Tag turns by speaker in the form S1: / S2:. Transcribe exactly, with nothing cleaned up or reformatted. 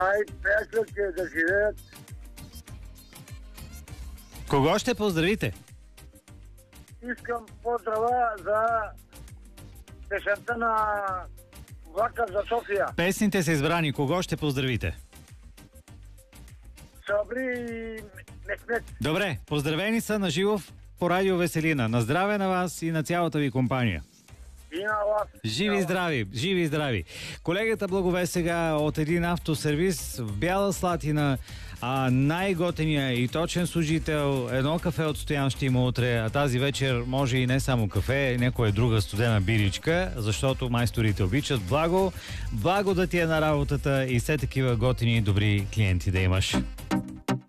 S1: Ай, приятелите да живеят.
S2: Кого ще поздравите?
S1: Искам поздрава за песента на влака за София.
S2: Песните са избрани. Кого ще поздравите?
S1: Сабри и Мехмет.
S2: Добре, поздравени са на Живов по Радио Веселина. На здраве на вас и на цялата ви компания.
S1: И на вас.
S2: Живи и здрави, живи и здрави. Колегата Благове сега от един автосервис в Бяла Слатина. А най-готения и точен служител, едно кафе от Стоян ще има утре, а тази вечер може и не само кафе, някоя друга студена биричка, защото майсторите обичат. Благо, благо да ти е на работата и все такива готини и добри клиенти да имаш.